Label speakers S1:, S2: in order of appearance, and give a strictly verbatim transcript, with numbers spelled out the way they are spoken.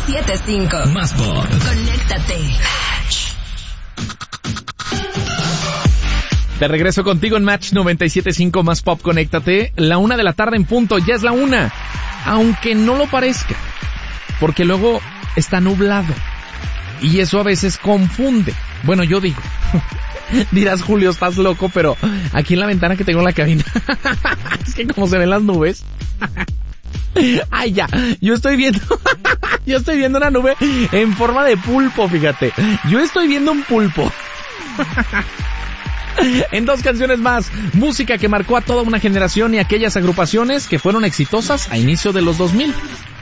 S1: siete cinco.
S2: Más Pop.
S1: Conéctate.
S3: De regreso contigo en Match noventa y siete punto cinco Más Pop, conéctate. La una de la tarde en punto, ya es la una. Aunque no lo parezca. Porque luego está nublado. Y eso a veces confunde. Bueno, yo digo. Dirás, Julio, estás loco, pero aquí en la ventana que tengo en la cabina. Es que como se ven las nubes. Ay, ya. Yo estoy viendo. Yo estoy viendo una nube en forma de pulpo, fíjate. Yo estoy viendo un pulpo. En dos canciones más, música que marcó a toda una generación y aquellas agrupaciones que fueron exitosas a inicio de los dos mil.